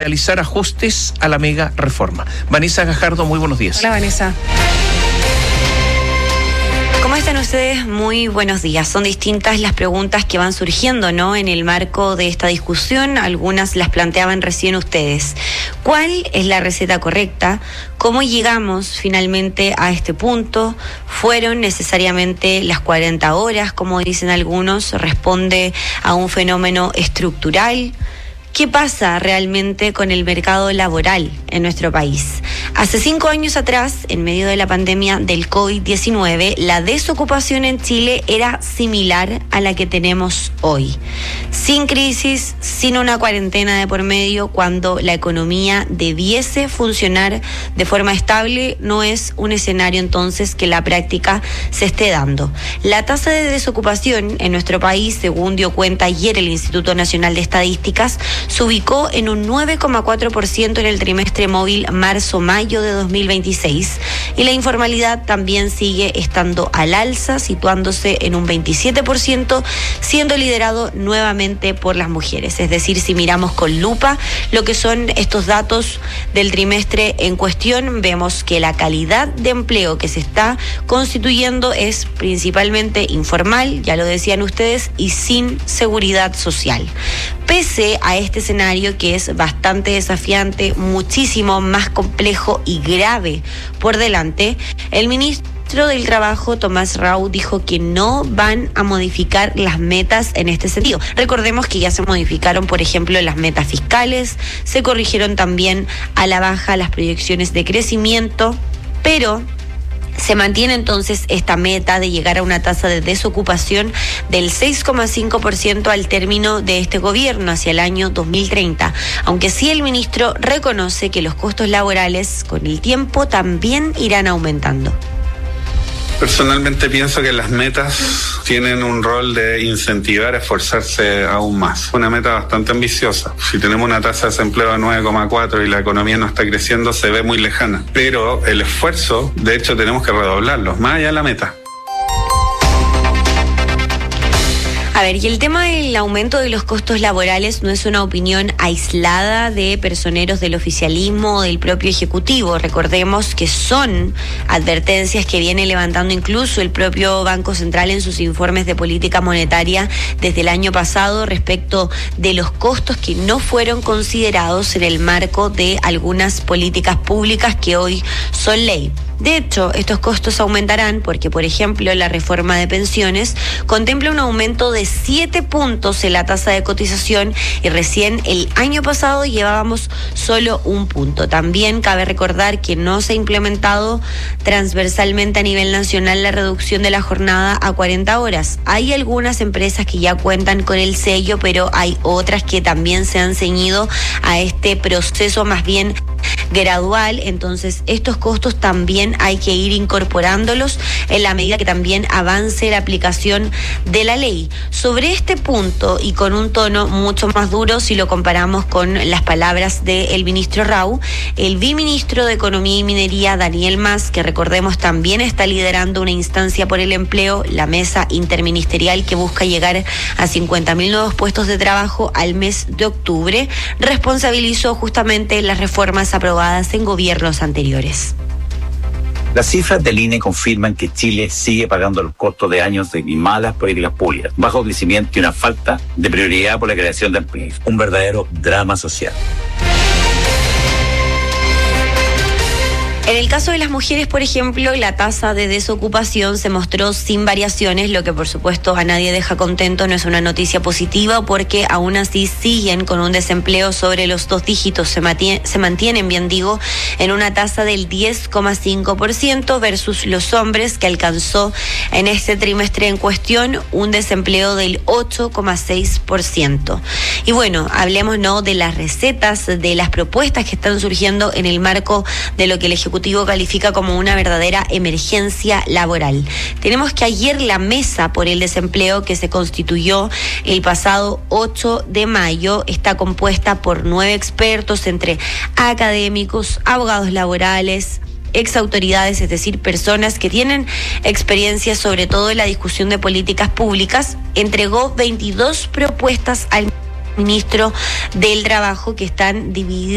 realizar ajustes a la mega reforma. Vanessa Gajardo, muy buenos días. Hola, Vanessa. ¿Cómo están ustedes? Muy buenos días. Son distintas las preguntas que van surgiendo, ¿no?, en el marco de esta discusión. Algunas las planteaban recién ustedes. ¿Cuál es la receta correcta? ¿Cómo llegamos finalmente a este punto? ¿Fueron necesariamente las 40 horas, como dicen algunos? ¿Responde a un fenómeno estructural? ¿Qué pasa realmente con el mercado laboral en nuestro país? Hace 5 años atrás, en medio de la pandemia del COVID-19, la desocupación en Chile era similar a la que tenemos hoy. Sin crisis, sin una cuarentena de por medio, cuando la economía debiese funcionar de forma estable, no es un escenario entonces que en la práctica se esté dando. La tasa de desocupación en nuestro país, según dio cuenta ayer el Instituto Nacional de Estadísticas, se ubicó en un 9,4% en el trimestre móvil marzo-mayo de 2026 y la informalidad también sigue estando al alza, situándose en un 27%, siendo liderado nuevamente por las mujeres. Es decir, si miramos con lupa lo que son estos datos del trimestre en cuestión, vemos que la calidad de empleo que se está constituyendo es principalmente informal, ya lo decían ustedes, y sin seguridad social. Pese a este escenario que es bastante desafiante, muchísimo más complejo y grave por delante, el ministro del Trabajo, Tomás Rau, dijo que no van a modificar las metas en este sentido. Recordemos que ya se modificaron, por ejemplo, las metas fiscales, se corrigieron también a la baja las proyecciones de crecimiento, pero se mantiene entonces esta meta de llegar a una tasa de desocupación del 6,5% al término de este gobierno, hacia el año 2030, aunque sí el ministro reconoce que los costos laborales con el tiempo también irán aumentando. Personalmente pienso que las metas tienen un rol de incentivar a esforzarse aún más. Una meta bastante ambiciosa. Si tenemos una tasa de desempleo de 9,4 y la economía no está creciendo, se ve muy lejana. Pero el esfuerzo, de hecho, tenemos que redoblarlo, más allá de la meta. A ver, y el tema del aumento de los costos laborales no es una opinión aislada de personeros del oficialismo o del propio Ejecutivo. Recordemos que son advertencias que viene levantando incluso el propio Banco Central en sus informes de política monetaria desde el año pasado respecto de los costos que no fueron considerados en el marco de algunas políticas públicas que hoy son ley. De hecho, estos costos aumentarán porque, por ejemplo, la reforma de pensiones contempla un aumento de 7 puntos en la tasa de cotización y recién el año pasado llevábamos solo 1 punto. También cabe recordar que no se ha implementado transversalmente a nivel nacional la reducción de la jornada a 40 horas. Hay algunas empresas que ya cuentan con el sello, pero hay otras que también se han ceñido a este proceso más bien gradual. Entonces estos costos también hay que ir incorporándolos en la medida que también avance la aplicación de la ley. Sobre este punto y con un tono mucho más duro si lo comparamos con las palabras del ministro Rau, el viceministro de Economía y Minería, Daniel Mas, que recordemos también está liderando una instancia por el empleo, la mesa interministerial que busca llegar a 50.000 nuevos puestos de trabajo al mes de octubre, responsabilizó justamente las reformas aprobadas en gobiernos anteriores. Las cifras del INE confirman que Chile sigue pagando los costos de años de malas políticas públicas, bajo crecimiento y una falta de prioridad por la creación de empleo. Un verdadero drama social. En el caso de las mujeres, por ejemplo, la tasa de desocupación se mostró sin variaciones, lo que por supuesto a nadie deja contento, no es una noticia positiva porque aún así siguen con un desempleo sobre los 2 dígitos, se mantienen, bien digo, en una tasa del 10,5% versus los hombres que alcanzó en este trimestre en cuestión un desempleo del 8,6%. Y bueno, hablemos de las recetas, de las propuestas que están surgiendo en el marco de lo que el Ejecutivo califica como una verdadera emergencia laboral. Tenemos que ayer la mesa por el desempleo que se constituyó el pasado 8 de mayo está compuesta por 9 expertos entre académicos, abogados laborales, exautoridades, es decir, personas que tienen experiencia sobre todo en la discusión de políticas públicas. Entregó 22 propuestas al ministro del Trabajo que están divididas